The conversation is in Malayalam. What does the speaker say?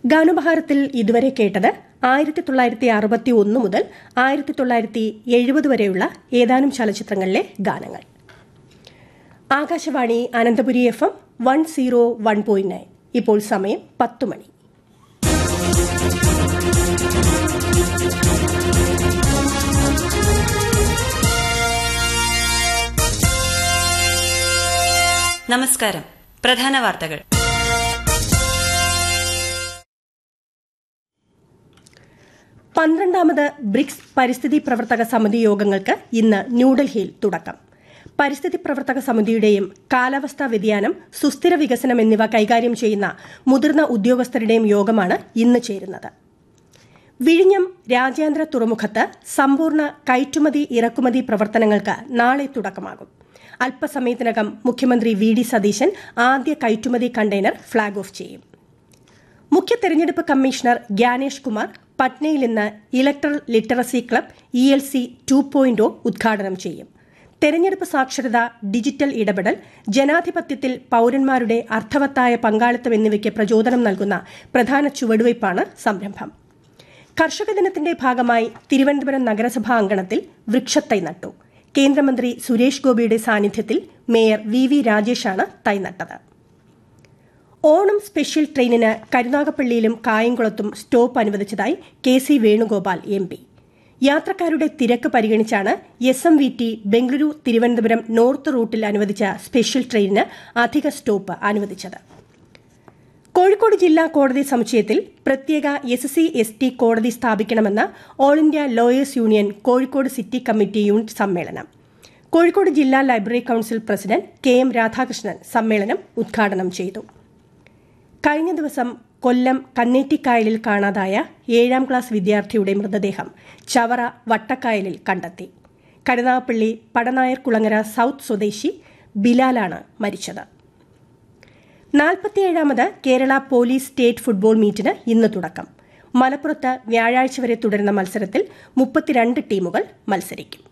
ഗാനോപഹാരത്തിൽ ഇതുവരെ കേട്ടത് 1961 മുതൽ 1970 വരെയുള്ള ഏതാനും ചലച്ചിത്രങ്ങളിലെ ഗാനങ്ങൾ. ആകാശവാണി അനന്തപുരി FM 101.9. ഇപ്പോൾ സമയം 10 മണി. നമസ്കാരം. പ്രധാന വാർത്തകൾ. പന്ത്രണ്ടാമത് ബ്രിക്സ് പരിസ്ഥിതി പ്രവർത്തക സമിതി യോഗങ്ങൾക്ക് ഇന്ന് ന്യൂഡൽഹിയിൽ തുടക്കം. പരിസ്ഥിതി പ്രവർത്തക സമിതിയുടെയും കാലാവസ്ഥാ വ്യതിയാനം, സുസ്ഥിര വികസനം എന്നിവ കൈകാര്യം ചെയ്യുന്ന മുതിർന്ന ഉദ്യോഗസ്ഥരുടെയും യോഗമാണ് ഇന്ന് ചേരുന്നത്. വിഴിഞ്ഞം രാജ്യാന്തര തുറമുഖത്ത് സമ്പൂർണ്ണ കയറ്റുമതി ഇറക്കുമതി പ്രവർത്തനങ്ങൾക്ക് നാളെ തുടക്കമാകും. അല്പസമയത്തിനകം മുഖ്യമന്ത്രി VD സതീശൻ ആദ്യ കയറ്റുമതി കണ്ടെയ്നർ ഫ്ളാഗ് ഓഫ് ചെയ്യും. മുഖ്യ തെരഞ്ഞെടുപ്പ് കമ്മീഷണർ ഗ്യാനേഷ് കുമാർ പട്നയിൽ ഇന്ന് ഇലക്ടറൽ ലിറ്ററസി ക്ലബ് ELC 2.0 ഉദ്ഘാടനം ചെയ്യും. തെരഞ്ഞെടുപ്പ് സാക്ഷരത, ഡിജിറ്റൽ ഇടപെടൽ, ജനാധിപത്യത്തിൽ പൌരന്മാരുടെ അർത്ഥവത്തായ പങ്കാളിത്തം എന്നിവയ്ക്ക് പ്രചോദനം നൽകുന്ന പ്രധാന ചുവടുവയ്പ്പാണ് സംരംഭം. കർഷക ദിനത്തിന്റെ ഭാഗമായി തിരുവനന്തപുരം നഗരസഭാ അങ്കണത്തിൽ വൃക്ഷത്തൈ നട്ടു. കേന്ദ്രമന്ത്രി സുരേഷ് ഗോപിയുടെ സാന്നിധ്യത്തിൽ മേയർ VV രാജേഷാണ് തൈ നട്ടത്. ഓണം സ്പെഷ്യൽ ട്രെയിനിന് കരുനാഗപ്പള്ളിയിലും കായംകുളത്തും സ്റ്റോപ്പ് അനുവദിച്ചതായി KC വേണുഗോപാൽ MP. യാത്രക്കാരുടെ തിരക്ക് പരിഗണിച്ചാണ് SMVT ബംഗളൂരു തിരുവനന്തപുരം നോർത്ത് റൂട്ടിൽ അനുവദിച്ച സ്പെഷ്യൽ ട്രെയിനിന് അധിക സ്റ്റോപ്പ് അനുവദിച്ചത്. കോഴിക്കോട് ജില്ലാ കോടതി സമുച്ചയത്തിൽ പ്രത്യേക SC/ST കോടതി സ്ഥാപിക്കണമെന്ന് all India lawyers union Kozhikode city committee unit സമ്മേളനം. കോഴിക്കോട് ജില്ലാ library council president KM Radhakrishnan സമ്മേളനം ഉദ്ഘാടനം ചെയ്തു. കഴിഞ്ഞ ദിവസം കൊല്ലം കന്നേറ്റിക്കായലിൽ കാണാതായ 7ാം ക്ലാസ് വിദ്യാർത്ഥിയുടെ മൃതദേഹം ചവറ വട്ടക്കായലിൽ കണ്ടെത്തി. കരുനാഗപ്പള്ളി പടനായർകുളങ്ങര സൌത്ത് സ്വദേശി ബിലാലാണ് മരിച്ചത്. 47ാമത് കേരള പോലീസ് സ്റ്റേറ്റ് ഫുട്ബോൾ മീറ്റിന് ഇന്ന് തുടക്കം. മലപ്പുറത്ത് വ്യാഴാഴ്ച വരെ തുടരുന്ന മത്സരത്തിൽ 32 ടീമുകൾ മത്സരിക്കും.